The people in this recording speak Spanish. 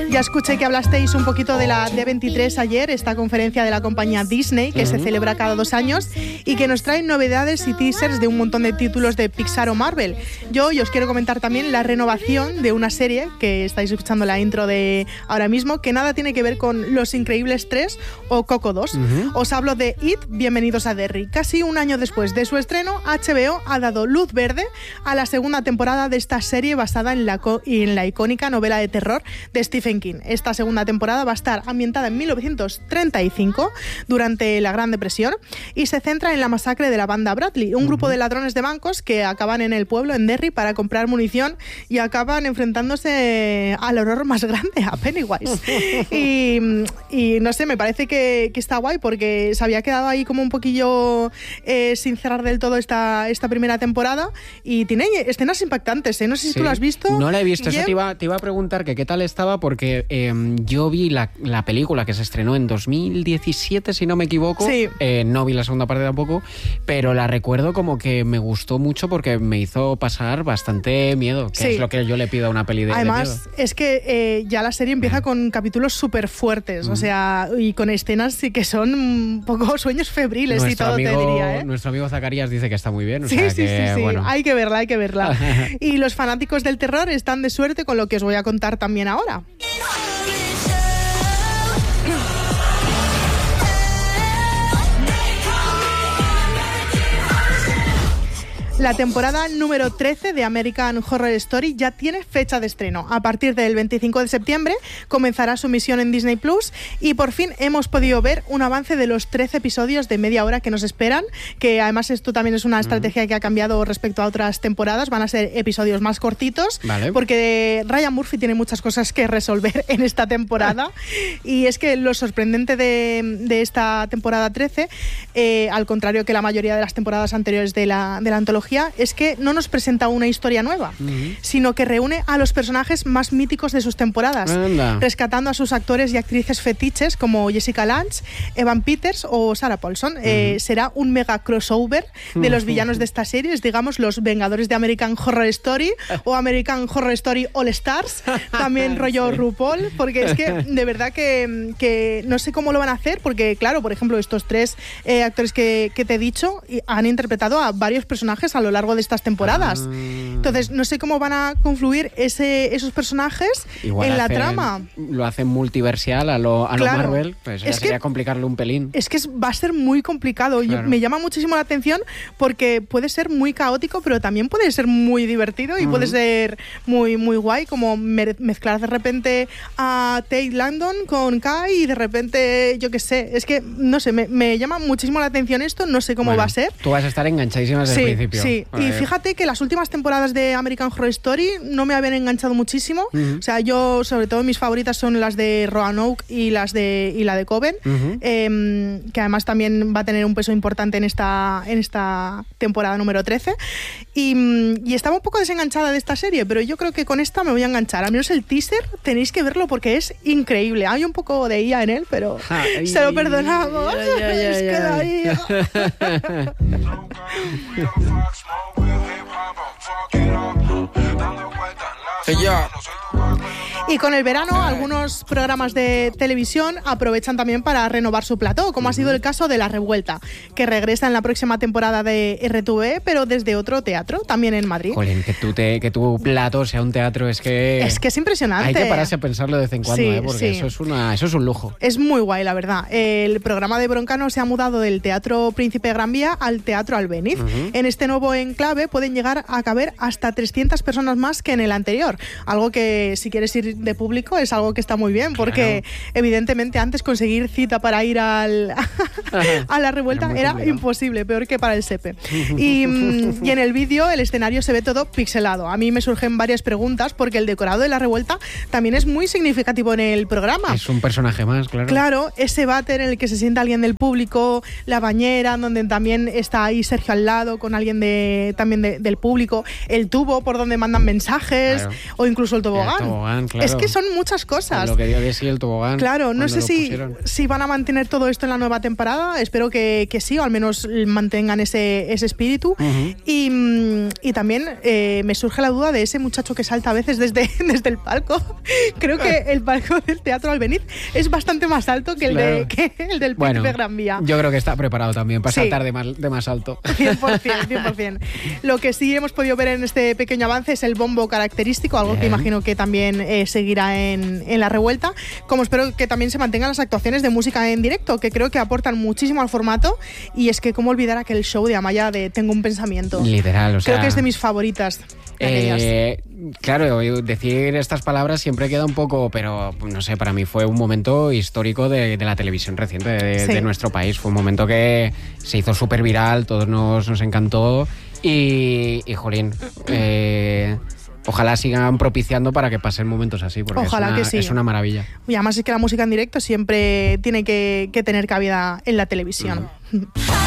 Ya escuché que hablasteis un poquito de la D23 ayer, esta conferencia de la compañía Disney, que se celebra cada 2 años y que nos trae novedades y teasers de un montón de títulos de Pixar o Marvel. Yo os quiero comentar también la renovación de una serie que estáis escuchando la intro de ahora mismo, que nada tiene que ver con Los Increíbles 3 o Coco 2. Os hablo de It, Bienvenidos a Derry. Casi un año después de su estreno, HBO ha dado luz verde a la segunda temporada de esta serie basada en la icónica novela de terror de Stephen King. Esta segunda temporada va a estar ambientada en 1935, durante la Gran Depresión, y se centra en la masacre de la banda Bradley, un grupo de ladrones de bancos que acaban en el pueblo, en Derry, para comprar munición y acaban enfrentándose al horror más grande, a Pennywise. Y no sé, me parece que está guay porque se había quedado ahí como un poquillo sin cerrar del todo esta primera temporada y tiene escenas impactantes, ¿eh? No sé si tú lo has visto. No la he visto, eso te iba a preguntar que qué tal estaba porque yo vi la película que se estrenó en 2017, si no me equivoco. Sí. No vi la segunda parte tampoco, pero la recuerdo como que me gustó mucho porque me hizo pasar bastante miedo, que es lo que yo le pido a una peli de miedo. Además, es que ya la serie empieza con capítulos súper fuertes, o sea, y con escenas sí que son un poco sueños febriles y todo, te diría, ¿eh? Nuestro amigo Zacarías dice que está muy bien, o sí, sea sí, que, sí. Bueno. Hay que verla. Y los fanáticos del terror están de suerte con lo que os voy a contar también ahora. La temporada número 13 de American Horror Story ya tiene fecha de estreno. A partir del 25 de septiembre comenzará su emisión en Disney Plus y por fin hemos podido ver un avance de los 13 episodios de media hora que nos esperan, que además esto también es una estrategia que ha cambiado respecto a otras temporadas. Van a ser episodios más cortitos, porque Ryan Murphy tiene muchas cosas que resolver en esta temporada. Y es que lo sorprendente de esta temporada 13, al contrario que la mayoría de las temporadas anteriores de la antología, es que no nos presenta una historia nueva, sino que reúne a los personajes más míticos de sus temporadas, rescatando a sus actores y actrices fetiches como Jessica Lange, Evan Peters o Sarah Paulson. Será un mega crossover de los villanos de estas series, digamos los Vengadores de American Horror Story o American Horror Story All Stars, también rollo RuPaul, porque es que de verdad que no sé cómo lo van a hacer, porque claro, por ejemplo, estos 3 actores que te he dicho han interpretado a varios personajes a lo largo de estas temporadas. Entonces, no sé cómo van a confluir esos personajes igual en la trama. Lo hacen multiversial a lo Marvel, pues ya sería complicarlo un pelín. Es que va a ser muy complicado. Me llama muchísimo la atención porque puede ser muy caótico, pero también puede ser muy divertido y puede ser muy, muy guay, como mezclar de repente a Tate Landon con Kai y de repente, yo qué sé, es que, no sé, me llama muchísimo la atención esto, no sé cómo va a ser. Tú vas a estar enganchadísima desde el principio. Sí, y fíjate que las últimas temporadas de American Horror Story no me habían enganchado muchísimo. O sea, yo, sobre todo, mis favoritas son las de Roanoke y la de Coven, que además también va a tener un peso importante en esta temporada número 13. Y estaba un poco desenganchada de esta serie, pero yo creo que con esta me voy a enganchar. Al menos el teaser tenéis que verlo porque es increíble. Hay un poco de IA en él, pero se lo perdonamos. Es que de ahí... Y con el verano, algunos programas de televisión aprovechan también para renovar su plató, como ha sido el caso de La Revuelta, que regresa en la próxima temporada de RTV, pero desde otro teatro, también en Madrid. Jolín, que tu plató sea un teatro, es que es impresionante. Hay que pararse a pensarlo de vez en cuando, porque eso es un lujo. Es muy guay, la verdad. El programa de Broncano se ha mudado del Teatro Príncipe Gran Vía al Teatro Albéniz. En este nuevo enclave pueden llegar a caber hasta 300 personas más que en el anterior, algo que, si quieres ir de público, es algo que está muy bien, porque evidentemente antes conseguir cita para ir a La Revuelta era imposible, peor que para el SEPE. Y en el vídeo el escenario se ve todo pixelado. A mí me surgen varias preguntas porque el decorado de La Revuelta también es muy significativo en el programa. Es un personaje más, claro. Claro, ese váter en el que se sienta alguien del público, la bañera donde también está ahí Sergio al lado con alguien también del público, el tubo por donde mandan mensajes, o incluso el tobogán. Claro. Es que son muchas cosas. Con lo que dio de sí el tobogán. Claro, no sé si van a mantener todo esto en la nueva temporada. Espero que sí, o al menos mantengan ese espíritu. Y también me surge la duda de ese muchacho que salta a veces desde el palco. Creo que el palco del Teatro Albéniz es bastante más alto que el del Príncipe Gran Vía. Yo creo que está preparado también para saltar de más alto. 100%. Lo que sí hemos podido ver en este pequeño avance es el bombo característico, algo que imagino que también seguirá en la revuelta, como espero que también se mantengan las actuaciones de música en directo, que creo que aportan muchísimo al formato. Y es que cómo olvidar aquel show de Amaya de Tengo un pensamiento. Literal, o sea, creo que es de mis favoritas. Claro, decir estas palabras siempre queda un poco, pero no sé, para mí fue un momento histórico de la televisión reciente de nuestro país. Fue un momento que se hizo súper viral, todos nos encantó y jolín, ojalá sigan propiciando para que pasen momentos así, porque es una maravilla. Y además es que la música en directo siempre tiene que tener cabida en la televisión.